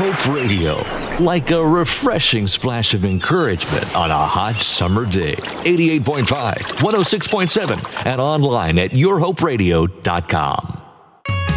Hope Radio. Like a refreshing splash of encouragement on a hot summer day. 88.5, 106.7, and online at yourhoperadio.com.